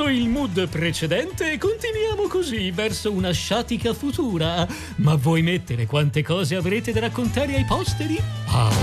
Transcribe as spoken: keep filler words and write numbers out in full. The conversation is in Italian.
Lasciato il mood precedente, continuiamo così verso una sciatica futura. Ma vuoi mettere quante cose avrete da raccontare ai posteri? Ah,